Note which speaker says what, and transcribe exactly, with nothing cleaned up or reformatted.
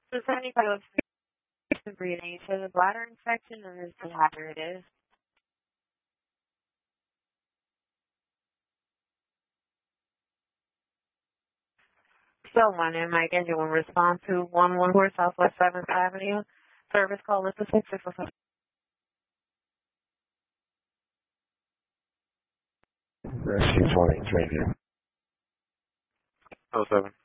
Speaker 1: So seventy-five of breathing. So the bladder infection and is dehydrated. So my name, Mike, and you will respond to one one four Southwest seventh Avenue. Service call is the six six four.
Speaker 2: Rescue twenty-three.
Speaker 3: Oh seven.